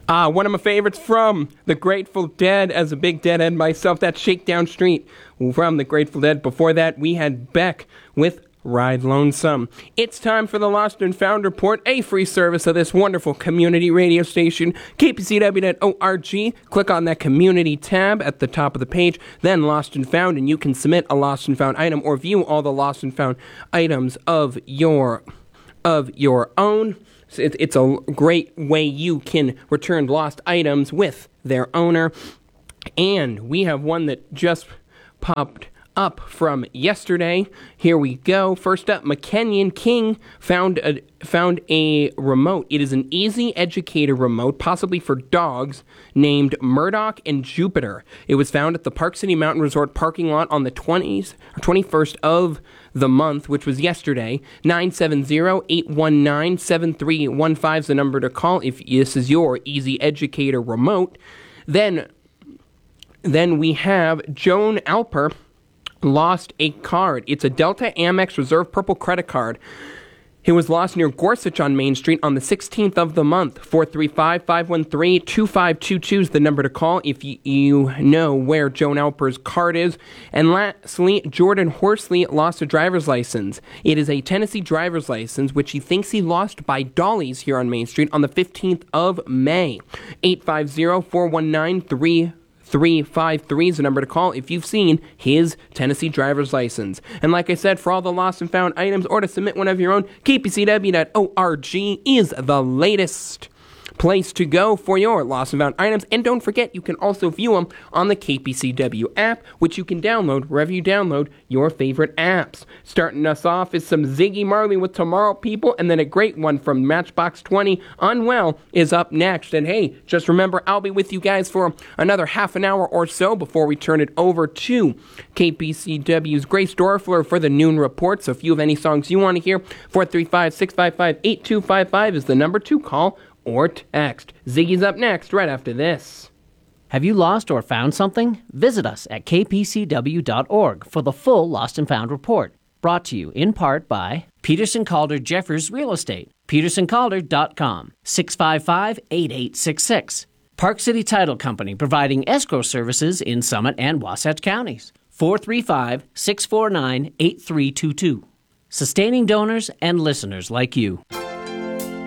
One of my favorites from the Grateful Dead, as a big Deadhead myself, that's Shakedown Street from the Grateful Dead. Before that, we had Beck with Ride Lonesome. It's time for the Lost and Found Report, a free service of this wonderful community radio station, kpcw.org. Click on that community tab at the top of the page, then Lost and Found, and you can submit a Lost and Found item or view all the Lost and Found items of your own. It's a great way you can return lost items with their owner. And we have one that just popped up from yesterday. Here we go. First up, McKenyon King found a remote. It is an Easy Educator remote, possibly for dogs, named Murdoch and Jupiter. It was found at the Park City Mountain Resort parking lot on the 21st of the month, which was yesterday. 970-819-7315 is the number to call if this is your Easy Educator remote. Then we have Joan Alper lost a card. It's a Delta Amex Reserve Purple credit card. It was lost near Gorsuch on Main Street on the 16th of the month. 435-513-2522 is the number to call if you know where Joan Alper's card is. And lastly, Jordan Horsley lost a driver's license. It is a Tennessee driver's license, which he thinks he lost by Dolly's here on Main Street on the 15th of May. 850-419-353 is the number to call if you've seen his Tennessee driver's license. And like I said, for all the lost and found items or to submit one of your own, kpcw.org is the latest place to go for your lost and found items. And don't forget, you can also view them on the KPCW app, which you can download wherever you download your favorite apps. Starting us off is some Ziggy Marley with Tomorrow People, and then a great one from Matchbox 20, Unwell, is up next. And hey, just remember, I'll be with you guys for another half an hour or so before we turn it over to KPCW's Grace Dorfler for the noon report. So if you have any songs you want to hear, 435-655-8255 is the number to call or text. Ziggy's up next, right after this. Have you lost or found something? Visit us at kpcw.org for the full Lost and Found report. Brought to you in part by Peterson Calder Jeffers Real Estate, petersoncalder.com, 655-8866. Park City Title Company, providing escrow services in Summit and Wasatch counties, 435-649-8322. Sustaining donors and listeners like you.